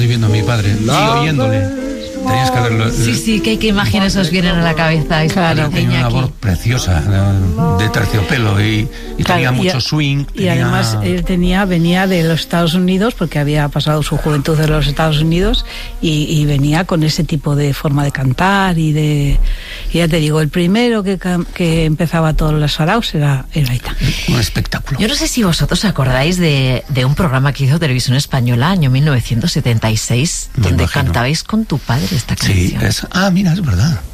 estoy viendo a mi padre y oyéndole. Tenías que verlo. Sí, ¿qué imágenes os vienen a la cabeza? Claro, tenía una voz preciosa, de terciopelo y claro, tenía mucho swing. Y además él venía de los Estados Unidos, porque había pasado su juventud en los Estados Unidos, y venía con ese tipo de forma de cantar y ya te digo, el primero que empezaba todos los saraos era Aitán. Un espectáculo. Yo no sé si vosotros acordáis de un programa que hizo Televisión Española, año 1976, donde cantabais con tu padre esta canción. Sí, mira, es verdad.